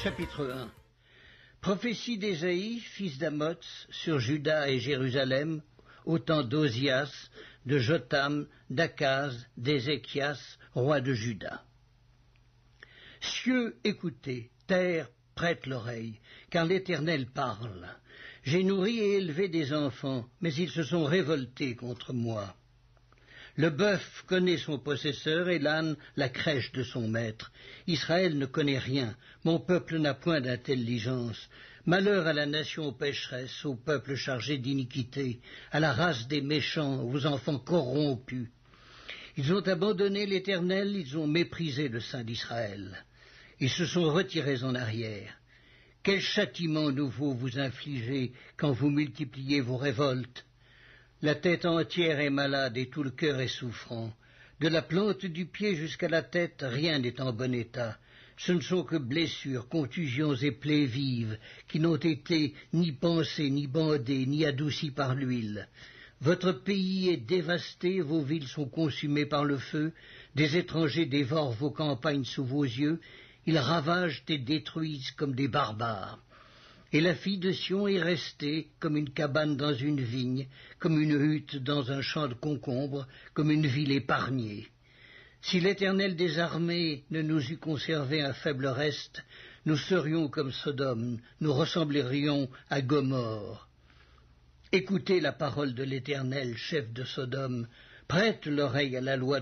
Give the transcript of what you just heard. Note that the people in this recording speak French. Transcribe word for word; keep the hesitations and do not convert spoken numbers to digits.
Chapitre un. Prophétie d'Ésaïe, fils d'Amoz, sur Juda et Jérusalem, au temps d'Ozias, de Jotham, d'Akaz, d'Ézéchias, roi de Juda. Cieux, écoutez, terre, prête l'oreille, car l'Éternel parle. J'ai nourri et élevé des enfants, mais ils se sont révoltés contre moi. Le bœuf connaît son possesseur et l'âne la crèche de son maître. Israël ne connaît rien, mon peuple n'a point d'intelligence. Malheur à la nation pécheresse, au peuple chargé d'iniquité, à la race des méchants, aux enfants corrompus. Ils ont abandonné l'Éternel, ils ont méprisé le Saint d'Israël. Ils se sont retirés en arrière. Quel châtiment nouveau vous infligez quand vous multipliez vos révoltes? La tête entière est malade et tout le cœur est souffrant. De la plante du pied jusqu'à la tête, rien n'est en bon état. Ce ne sont que blessures, contusions et plaies vives, qui n'ont été ni pansées, ni bandées, ni adoucies par l'huile. Votre pays est dévasté, vos villes sont consumées par le feu, des étrangers dévorent vos campagnes sous vos yeux, ils ravagent et détruisent comme des barbares. Et la fille de Sion est restée comme une cabane dans une vigne, comme une hutte dans un champ de concombres, comme une ville épargnée. Si l'Éternel des armées ne nous eût conservé un faible reste, nous serions comme Sodome, nous ressemblerions à Gomorrhe. Écoutez la parole de l'Éternel, chef de Sodome, prête l'oreille à la loi